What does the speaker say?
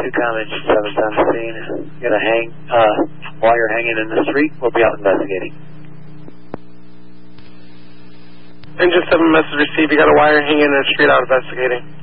comments, 7's on the scene. Got a wire hanging in the street. We'll be out investigating. Engine 7 message received. You got a wire hanging in the street out investigating.